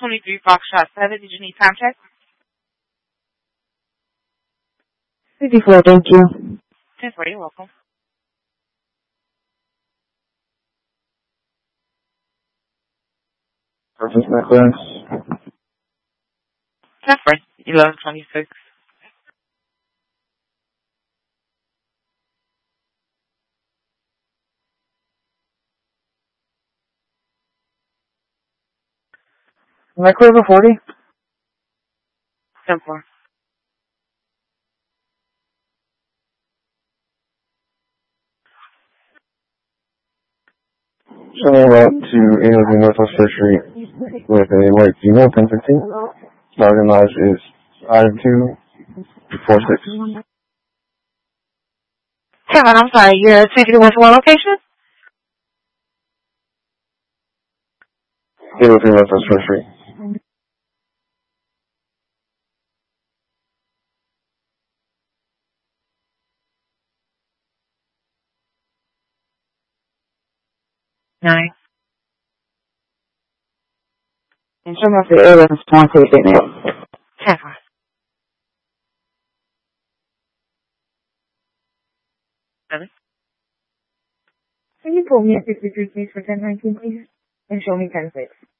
23 Foxtrot 7. Did you need time check? 54, thank you. 10-4, you're welcome. Purchase necklace. 10-4, 1126. Am I clear for 40? 10-4. Showing route to 800 Northwest First Street with a white Gmail 1015. Target mileage is 5246. Kevin, I'm sorry, you're taking it with one location? 803 Northwest First Street. Nine. In terms of the area responsive in it. 10-4. Can you pull me at 63 keys for 1019, please? And show me 10-6.